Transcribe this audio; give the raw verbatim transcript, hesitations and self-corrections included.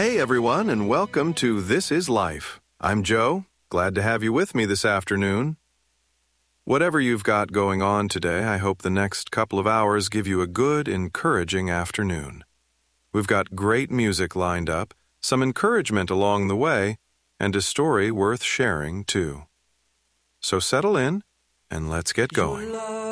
Hey everyone, and welcome to This Is Life. I'm Joe. Glad to have you with me this afternoon. Whatever you've got going on today, I hope the next couple of hours give you a good, encouraging afternoon. We've got great music lined up, some encouragement along the way, and a story worth sharing, too. So settle in, and let's get going.